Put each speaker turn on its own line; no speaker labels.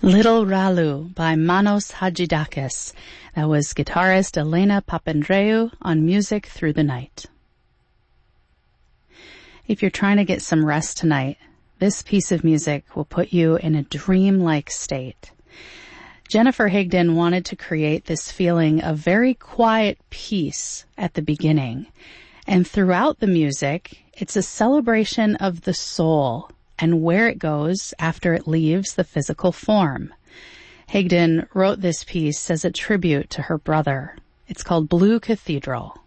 Little Ralu by Manos Hadjidakis. That was guitarist Elena Papandreou on Music Through the Night. If you're trying to get some rest tonight, this piece of music will put you in a dreamlike state. Jennifer Higdon wanted to create this feeling of very quiet peace at the beginning. And throughout the music, it's a celebration of the soul and where it goes after it leaves the physical form. Higdon wrote this piece as a tribute to her brother. It's called Blue Cathedral.